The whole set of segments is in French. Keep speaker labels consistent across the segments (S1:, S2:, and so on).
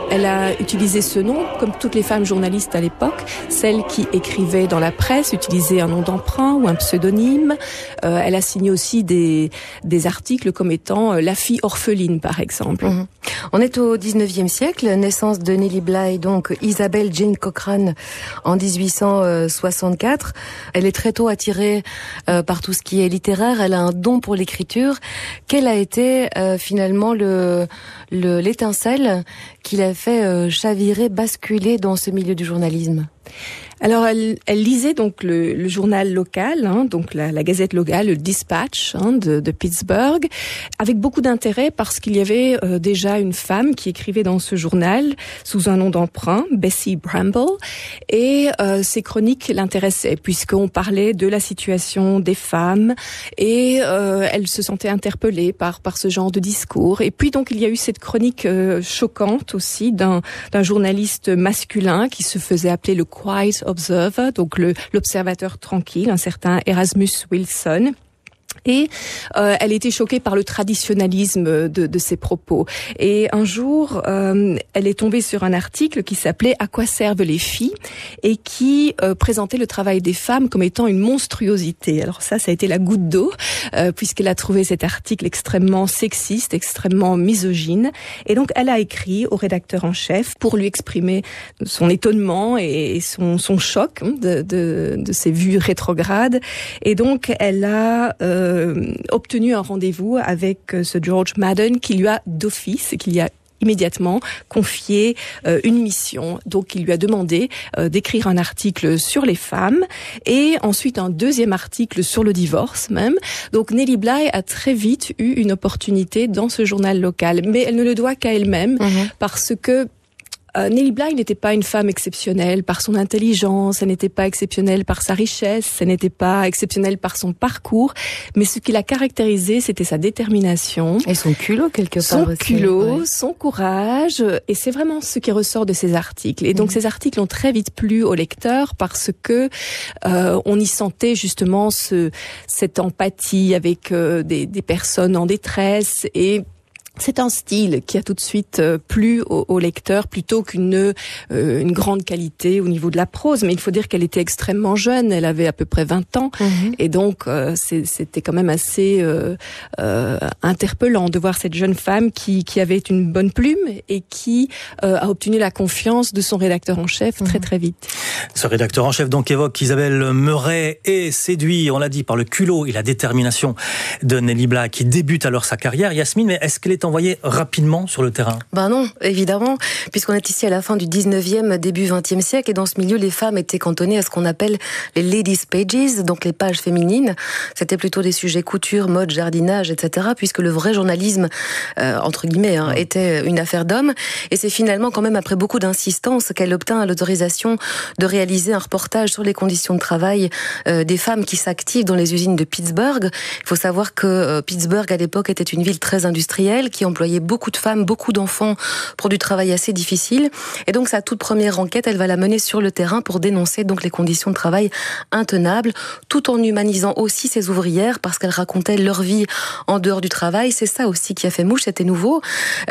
S1: Elle a utilisé ce nom, comme toutes les femmes journalistes à l'époque. Celles qui écrivaient dans la presse utilisaient un nom d'emprunt ou un pseudonyme. Elle a signé aussi des articles comme étant la fille orpheline, par exemple.
S2: Mmh. On est au 19e siècle, naissance de Nellie Bly, donc Isabelle Jane Cochrane en 1864. Elle est très tôt attirée par tout ce qui est littéraire. Elle a un don pour l'écriture. Quel a été finalement l'étincelle qui l'a fait chavirer, basculer dans ce milieu du journalisme?
S1: Alors, elle lisait donc le journal local, donc la gazette locale, le Dispatch de Pittsburgh, avec beaucoup d'intérêt parce qu'il y avait déjà une femme qui écrivait dans ce journal sous un nom d'emprunt, Bessie Bramble, et ses chroniques l'intéressaient puisqu'on parlait de la situation des femmes et elle se sentait interpellée par ce genre de discours. Et puis donc il y a eu cette chronique choquante aussi d'un journaliste masculin qui se faisait appeler le Quiet Observer, donc l'observateur tranquille, un certain Erasmus Wilson. Et elle était choquée par le traditionnalisme de ses propos. Et un jour, elle est tombée sur un article qui s'appelait « À quoi servent les filles ?» et qui présentait le travail des femmes comme étant une monstruosité. Alors ça a été la goutte d'eau, puisqu'elle a trouvé cet article extrêmement sexiste, extrêmement misogyne. Et donc, elle a écrit au rédacteur en chef pour lui exprimer son étonnement et son choc de ces vues rétrogrades. Et donc, elle a obtenu un rendez-vous avec ce George Madden qui lui a d'office, qui lui a immédiatement confié une mission. Donc, il lui a demandé d'écrire un article sur les femmes et ensuite un deuxième article sur le divorce même. Donc, Nellie Bly a très vite eu une opportunité dans ce journal local. Mais elle ne le doit qu'à elle-même parce que Nellie Bly n'était pas une femme exceptionnelle par son intelligence, elle n'était pas exceptionnelle par sa richesse, elle n'était pas exceptionnelle par son parcours, mais ce qui l'a caractérisée, c'était sa détermination.
S2: Et son culot, quelque part.
S1: Son culot, son courage, et c'est vraiment ce qui ressort de ses articles. Et donc ces articles ont très vite plu aux lecteurs parce que on y sentait justement cette empathie avec des personnes en détresse et c'est un style qui a tout de suite plu aux lecteurs plutôt qu'une grande qualité au niveau de la prose. Mais il faut dire qu'elle était extrêmement jeune, elle avait à peu près 20 ans. Et donc c'était quand même assez interpellant de voir cette jeune femme qui avait une bonne plume et qui a obtenu la confiance de son rédacteur en chef très très vite.
S3: Ce rédacteur en chef donc évoque Isabelle Murray est séduit, on l'a dit, par le culot et la détermination de Nellie Bly qui débute alors sa carrière. Yasmine, mais est-ce qu'elle est envoyée rapidement sur le terrain?
S2: Non, évidemment, puisqu'on est ici à la fin du 19e, début 20e siècle, et dans ce milieu, les femmes étaient cantonnées à ce qu'on appelle les ladies' pages, donc les pages féminines. C'était plutôt des sujets couture, mode, jardinage, etc., puisque le vrai journalisme, entre guillemets, était une affaire d'hommes. Et c'est finalement quand même après beaucoup d'insistance qu'elle obtint l'autorisation de réaliser un reportage sur les conditions de travail des femmes qui s'activent dans les usines de Pittsburgh. Il faut savoir que Pittsburgh, à l'époque, était une ville très industrielle, qui employait beaucoup de femmes, beaucoup d'enfants pour du travail assez difficile. Et donc, sa toute première enquête, elle va la mener sur le terrain pour dénoncer donc les conditions de travail intenables, tout en humanisant aussi ses ouvrières, parce qu'elles racontaient leur vie en dehors du travail. C'est ça aussi qui a fait mouche, c'était nouveau.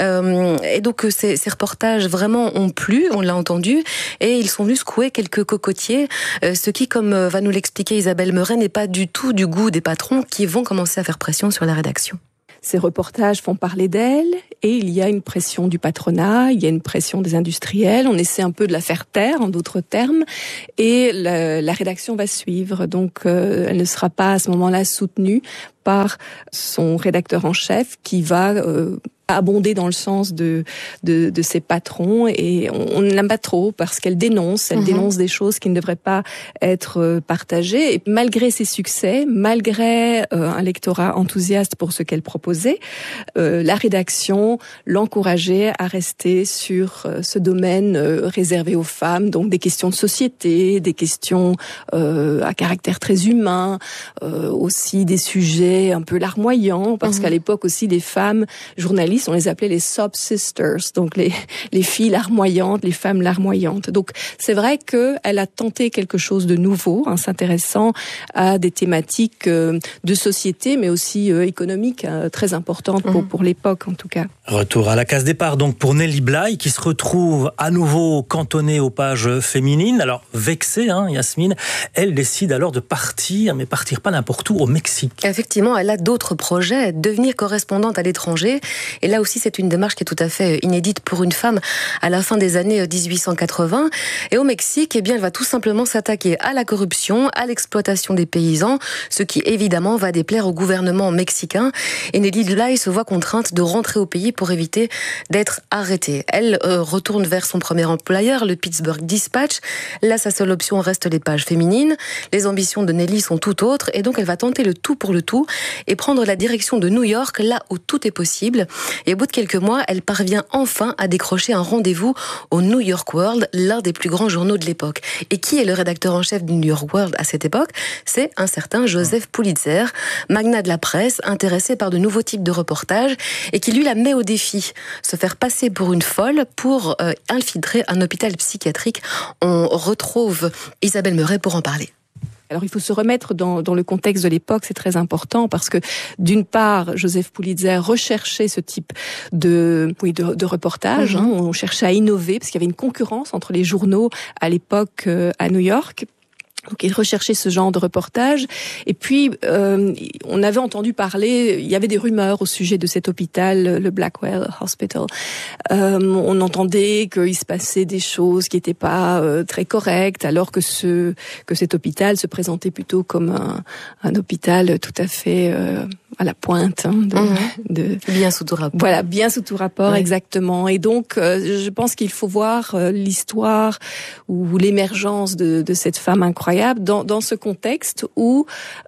S2: Et donc, ces reportages vraiment ont plu, on l'a entendu, et ils sont venus secouer quelques cocotiers, ce qui, comme va nous l'expliquer Isabelle Murray, n'est pas du tout du goût des patrons qui vont commencer à faire pression sur la rédaction.
S1: Ces reportages font parler d'elle et il y a une pression du patronat, il y a une pression des industriels, on essaie un peu de la faire taire, en d'autres termes, et la rédaction va suivre. Donc elle ne sera pas à ce moment-là soutenue par son rédacteur en chef qui va abonder dans le sens de ses patrons, et on ne l'aime pas trop parce qu'elle dénonce des choses qui ne devraient pas être partagées. Et malgré ses succès, malgré un lectorat enthousiaste pour ce qu'elle proposait, la rédaction l'encourageait à rester sur ce domaine réservé aux femmes, donc des questions de société, des questions à caractère très humain, aussi des sujets un peu larmoyants, parce qu'à l'époque aussi des femmes journalistes police, on les appelait les sob sisters, donc les filles larmoyantes, les femmes larmoyantes. Donc c'est vrai qu'elle a tenté quelque chose de nouveau, s'intéressant à des thématiques de société, mais aussi économiques, très importantes pour l'époque en tout cas.
S3: Retour à la case départ donc pour Nellie Bly, qui se retrouve à nouveau cantonnée aux pages féminines. Alors vexée, Yasmine, elle décide alors de partir, mais partir pas n'importe où, au Mexique.
S2: Effectivement, elle a d'autres projets, devenir correspondante à l'étranger. Et là aussi, c'est une démarche qui est tout à fait inédite pour une femme à la fin des années 1880. Et au Mexique, eh bien, elle va tout simplement s'attaquer à la corruption, à l'exploitation des paysans, ce qui évidemment va déplaire au gouvernement mexicain. Et Nellie Bly se voit contrainte de rentrer au pays pour éviter d'être arrêtée. Elle retourne vers son premier employeur, le Pittsburgh Dispatch. Là, sa seule option reste les pages féminines. Les ambitions de Nellie sont tout autres, et donc elle va tenter le tout pour le tout et prendre la direction de New York, là où tout est possible. Et au bout de quelques mois, elle parvient enfin à décrocher un rendez-vous au New York World, l'un des plus grands journaux de l'époque. Et qui est le rédacteur en chef du New York World à cette époque? C'est un certain Joseph Pulitzer, magnat de la presse, intéressé par de nouveaux types de reportages, et qui lui la met au défi, se faire passer pour une folle pour infiltrer un hôpital psychiatrique. On retrouve Isabelle Meuret pour en parler.
S1: Alors il faut se remettre dans le contexte de l'époque, c'est très important parce que d'une part, Joseph Pulitzer recherchait ce type de reportage, on cherchait à innover parce qu'il y avait une concurrence entre les journaux à l'époque à New York. Donc il recherchait ce genre de reportage. Et puis on avait entendu parler, il y avait des rumeurs au sujet de cet hôpital, le Blackwell Hospital. On entendait qu'il se passait des choses qui n'étaient pas très correctes, alors que cet hôpital se présentait plutôt comme un hôpital tout à fait à la pointe,
S2: bien sous tout rapport.
S1: Voilà, bien sous tout rapport, oui. Exactement. Et donc je pense qu'il faut voir l'histoire ou l'émergence de cette femme incroyable dans ce contexte où,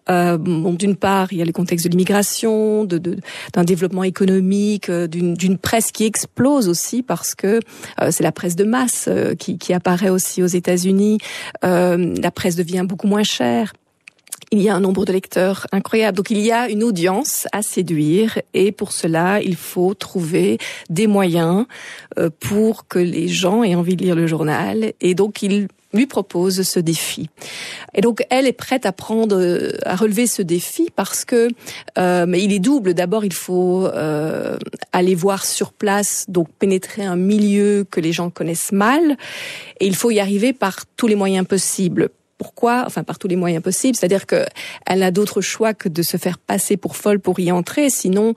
S1: d'une part, il y a le contexte de l'immigration, d'un développement économique, d'une presse qui explose aussi parce que c'est la presse de masse qui apparaît aussi aux États-Unis. La presse devient beaucoup moins chère. Il y a un nombre de lecteurs incroyable. Donc, il y a une audience à séduire et pour cela, il faut trouver des moyens pour que les gens aient envie de lire le journal. Et donc, il lui propose ce défi. Et donc, elle est prête à relever ce défi parce que, mais il est double. D'abord, il faut aller voir sur place, donc pénétrer un milieu que les gens connaissent mal. Et il faut y arriver par tous les moyens possibles. Pourquoi ? Enfin, par tous les moyens possibles. C'est-à-dire qu'elle n'a d'autre choix que de se faire passer pour folle pour y entrer. Sinon,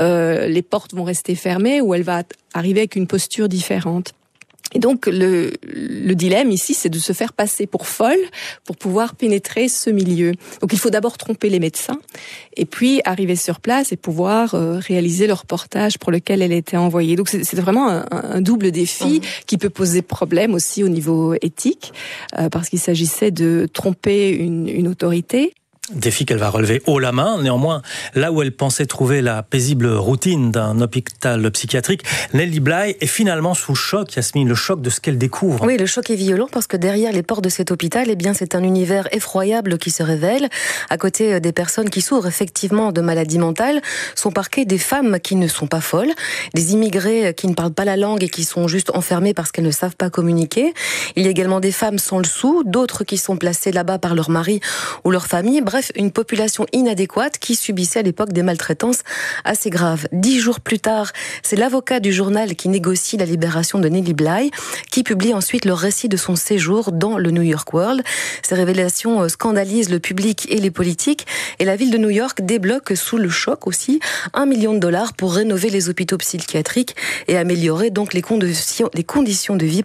S1: les portes vont rester fermées ou elle va arriver avec une posture différente. Et donc, le dilemme ici, c'est de se faire passer pour folle pour pouvoir pénétrer ce milieu. Donc, il faut d'abord tromper les médecins et puis arriver sur place et pouvoir réaliser le reportage pour lequel elle était envoyée. Donc, c'est vraiment un double défi qui peut poser problème aussi au niveau éthique parce qu'il s'agissait de tromper une autorité.
S3: Défi qu'elle va relever haut la main. Néanmoins, là où elle pensait trouver la paisible routine d'un hôpital psychiatrique, Nellie Bly est finalement sous le choc, Yasmine, le choc de ce qu'elle découvre.
S2: Oui, le choc est violent parce que derrière les portes de cet hôpital, eh bien, c'est un univers effroyable qui se révèle. À côté des personnes qui souffrent effectivement de maladies mentales, sont parquées des femmes qui ne sont pas folles, des immigrés qui ne parlent pas la langue et qui sont juste enfermées parce qu'elles ne savent pas communiquer. Il y a également des femmes sans le sou, d'autres qui sont placées là-bas par leur mari ou leur famille. Bref, une population inadéquate qui subissait à l'époque des maltraitances assez graves. 10 jours plus tard, c'est l'avocat du journal qui négocie la libération de Nellie Bly, qui publie ensuite le récit de son séjour dans le New York World. Ces révélations scandalisent le public et les politiques, et la ville de New York débloque sous le choc aussi $1 million pour rénover les hôpitaux psychiatriques et améliorer donc les conditions de vie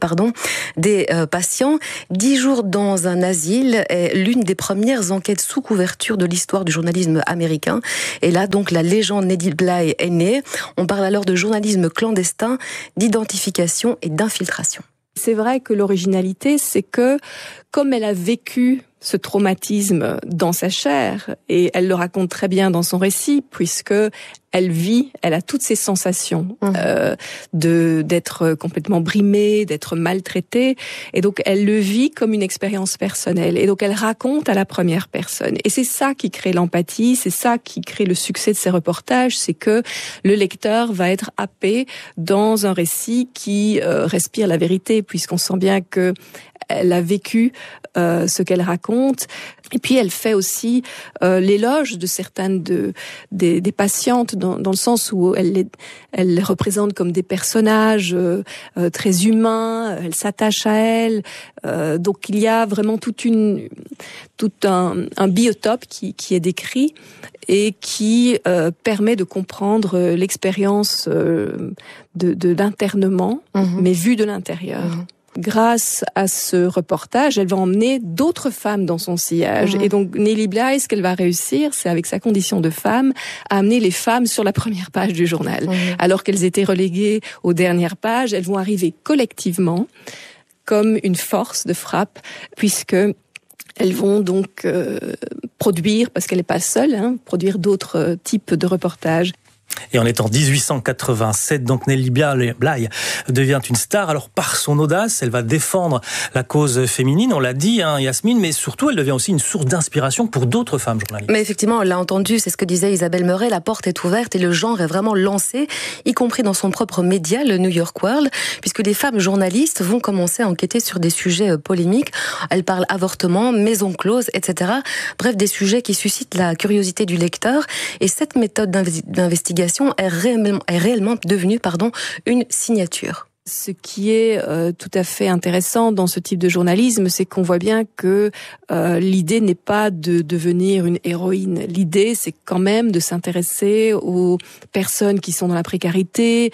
S2: des patients. 10 jours dans un asile est l'une des premières enquêtes sous couverture de l'histoire du journalisme américain. Et là, donc, la légende Nellie Bly est née. On parle alors de journalisme clandestin, d'identification et d'infiltration.
S1: C'est vrai que l'originalité, c'est que, comme elle a vécu ce traumatisme dans sa chair, et elle le raconte très bien dans son récit, puisque elle a toutes ces sensations d'être complètement brimée, d'être maltraitée, et donc elle le vit comme une expérience personnelle, et donc elle raconte à la première personne. Et c'est ça qui crée l'empathie, c'est ça qui crée le succès de ces reportages, c'est que le lecteur va être happé dans un récit qui respire la vérité, puisqu'on sent bien que elle a vécu ce qu'elle raconte. Et puis elle fait aussi l'éloge de certaines des patientes dans le sens où elle les représente comme des personnages très humains, elle s'attache à elles. Donc il y a vraiment tout un biotope qui est décrit et qui permet de comprendre l'expérience d'internement, mais vue de l'intérieur. Grâce à ce reportage, elle va emmener d'autres femmes dans son sillage. Et donc, Nellie Bly, ce qu'elle va réussir, c'est avec sa condition de femme, à amener les femmes sur la première page du journal. Alors qu'elles étaient reléguées aux dernières pages, elles vont arriver collectivement comme une force de frappe, puisque elles vont donc produire, parce qu'elle n'est pas seule, produire d'autres types de reportages.
S3: Et en étant 1887, donc Nellie Bly devient une star. Alors par son audace, elle va défendre la cause féminine, on l'a dit, Yasmine, mais surtout elle devient aussi une source d'inspiration pour d'autres femmes journalistes.
S2: Mais effectivement, on l'a entendu, c'est ce que disait Isabelle Meuret, la porte est ouverte et le genre est vraiment lancé, y compris dans son propre média, le New York World, puisque les femmes journalistes vont commencer à enquêter sur des sujets polémiques. Elles parlent avortement, maison close, etc. Bref, des sujets qui suscitent la curiosité du lecteur. Et cette méthode d'investigation est réellement devenue une signature.
S1: Ce qui est tout à fait intéressant dans ce type de journalisme, c'est qu'on voit bien que l'idée n'est pas de devenir une héroïne. L'idée, c'est quand même de s'intéresser aux personnes qui sont dans la précarité.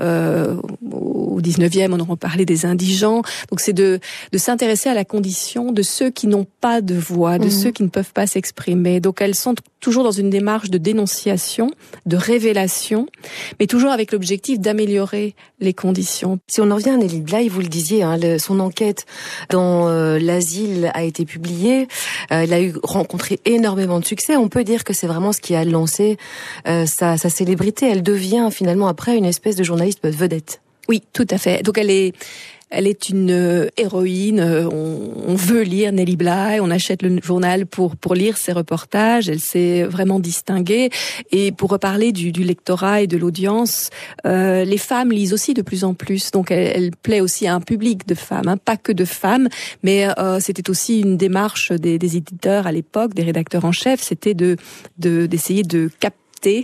S1: Au 19e, on en parlait des indigents. Donc c'est de s'intéresser à la condition de ceux qui n'ont pas de voix, de ceux qui ne peuvent pas s'exprimer. Donc elles sont toujours dans une démarche de dénonciation, de révélation, mais toujours avec l'objectif d'améliorer les conditions.
S2: Si on en revient à Nellie Bly, vous le disiez, son enquête dans l'asile a été publiée. Elle a rencontré énormément de succès. On peut dire que c'est vraiment ce qui a lancé sa célébrité. Elle devient finalement après une espèce de journaliste vedette.
S1: Oui, tout à fait. Donc elle est une héroïne. On veut lire Nellie Bly. On achète le journal pour lire ses reportages. Elle s'est vraiment distinguée. Et pour reparler du lectorat et de l'audience, les femmes lisent aussi de plus en plus. Donc elle plaît aussi à un public de femmes, pas que de femmes. Mais c'était aussi une démarche des éditeurs à l'époque, des rédacteurs en chef. C'était d'essayer de capter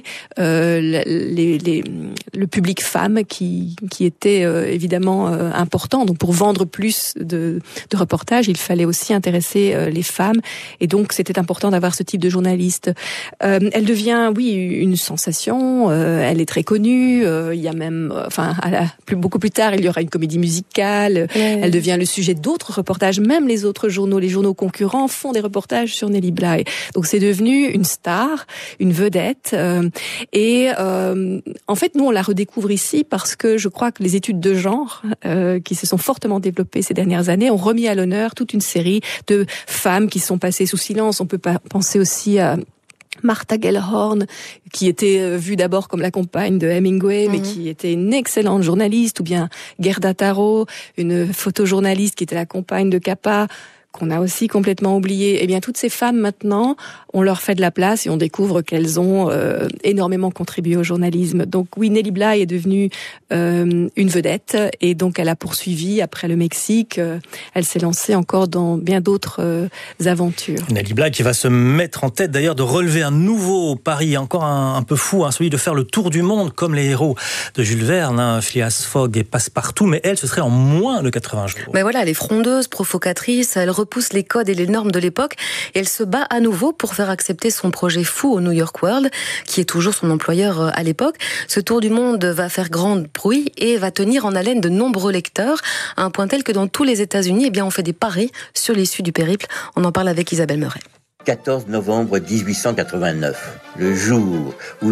S1: le public femme qui était évidemment important. Donc pour vendre plus de reportages, il fallait aussi intéresser les femmes, et donc c'était important d'avoir ce type de journaliste. Elle devient une sensation, elle est très connue, il y a même beaucoup plus tard, il y aura une comédie musicale, elle devient le sujet d'autres reportages, même les autres journaux, les journaux concurrents font des reportages sur Nellie Bly. Donc c'est devenu une star, une vedette. Et en fait, nous, on la redécouvre ici parce que je crois que les études de genre qui se sont fortement développées ces dernières années ont remis à l'honneur toute une série de femmes qui sont passées sous silence. On peut penser aussi à Martha Gellhorn, qui était vue d'abord comme la compagne de Hemingway, mais qui était une excellente journaliste, ou bien Gerda Taro, une photojournaliste qui était la compagne de Capa, qu'on a aussi complètement oublié. Eh bien, toutes ces femmes, maintenant, on leur fait de la place et on découvre qu'elles ont énormément contribué au journalisme. Donc oui, Nellie Bly est devenue une vedette, et donc elle a poursuivi après le Mexique. Elle s'est lancée encore dans bien d'autres aventures.
S3: Nellie Bly qui va se mettre en tête d'ailleurs de relever un nouveau pari, encore un peu fou, celui de faire le tour du monde comme les héros de Jules Verne, Phileas Fogg et Passepartout, mais elle, ce serait en moins de 80 jours.
S2: Mais voilà, elle est frondeuse, provocatrice, elle repousse les codes et les normes de l'époque, et elle se bat à nouveau pour faire accepter son projet fou au New York World, qui est toujours son employeur à l'époque. Ce tour du monde va faire grand bruit et va tenir en haleine de nombreux lecteurs, à un point tel que dans tous les États-Unis, on fait des paris sur l'issue du périple. On en parle avec Isabelle Meuret.
S4: 14 novembre 1889, le jour où